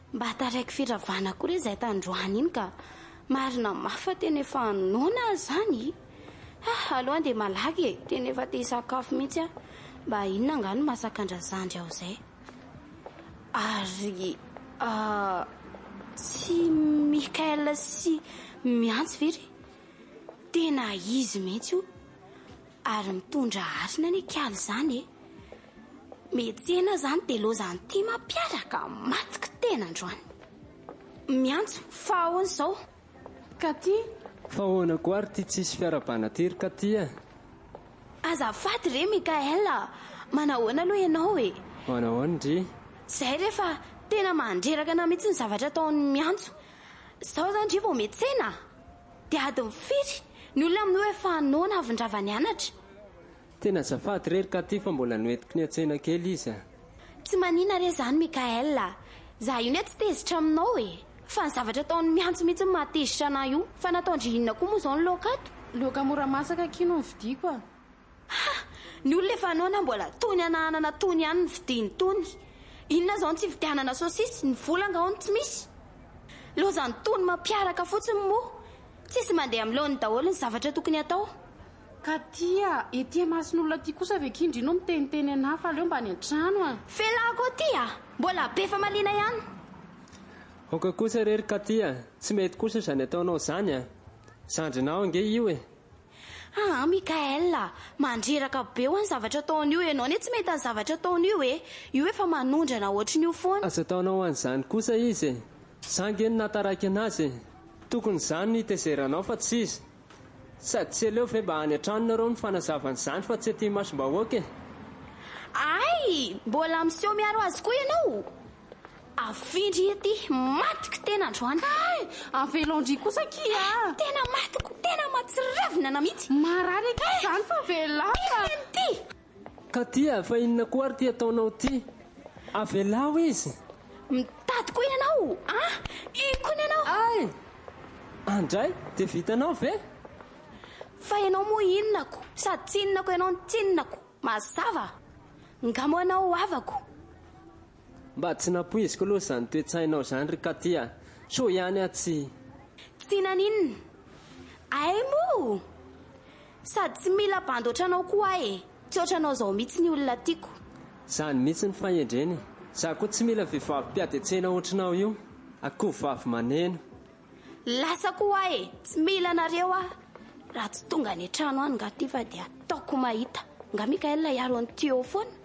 mba taraiky firavana koa re izay tandroany iny ka marina mafa tena efa nona zany. Aloha dia malaky e, tena efa te hisakafo mihitsy a, mba inona angano masakandrazandry aho izay. Ary tsy Mikael sy miantso very, tena izy mihitsy io, ary mitondra arina ny kaly zany e. Metsena zany dia lozany tia mampiaraka matika tena androany. Miantso fa ahoana izao? Katy, fa ahoana koa ary tia tsisy fiarabana tiry Katy a? Azafady re Mikael, manahoana aloha ianao e? Manahoana ry? Zay rehefa tena mandreraka na mihitsy ny zavatra ataony miantso. Izao zany ry vao metsena dia ady mifiry ny olona amin'ny hoe fa noana avy-ndrava ny anatra. Tena azafady rery Katy fa mbola noentiko ny an-tsena kely izy. Tsy manina re zany Mikael, za io ne tsy tezitra aminao e, fa ny zavatra ataony miantso mihitsy ny mahatezitra ana io. Fa nataondry inona koa moa izao ny lokato? loka mora masaka kino ny vidiko a. Ny olona efa noana mbola tony ananana tony ihany ny vidiny tony. Inona izao tsy vidianana sosisy, ny volanga ao ny tsy misy. Lozany tony mampiaraka fotsiny moa, tsisy mandeha amin'ny lohan'ny daholo ny zavatra tokony atao. Katy a, ety masin'olona ty kosa ve kindrinao miteniteny anahy fa leo mba ny an-trano a. Felako ty a, mbola be fa malina ihany. Oka kosa rery Katy a, tsy mety kosa izany ataonao izany a. Zandrinao ange io e. Mikael, mandreraka be ho ny zavatra ataony io. Ianao ne tsy mety ny zavatra ataony io e. Io efa manondrana ohatry n'io foana. Aza ataonao an'izany kosa izy e. Zange ny nataraiky anazy e. Tokony izany ny tezeranao fa tsy izy. Sady tsy eleo ve mba any an-trano nareo ny fanazavan'izany fa tsy aty masom-bahoaka e. Ay, mbola miseho miaro azy koa ianao. Afindry ety, matiko tena androany. Avelondry kosa kia. Tena matiko, tena matsiravina na mihitsy. Marary zany fa velaka. Ty. Katy a, fa inona koa ary ty ataonao ty? Avelao izy. Mitady koa ianao. Ikony ianao. Ay, andray, dia vitanao ve? Fa ianao moa inonako, sady tsinonako ianao ny tsinonako. Mazava, ngamo anao avako. Mba tsy napoiziko aloha izany toe-tsainao izany ry Katy a. So ihany atsy. Tsy naninona. Ay mo, sady tsy mila bandoatranao koa e. Tsy ohatranao izao mihitsy ny olona tiako. Zany mihitsy ny fahendreny. Za koa tsy mila vehivavy mpiady an-tsena ohatranao io. Akoho vavy maneno. Lasa koa e, tsy mila nareo a. Raha tsy tonga ny trano any nga ty fa dia ataoko mahita. Nga Mikael iaro an'ty eo foana.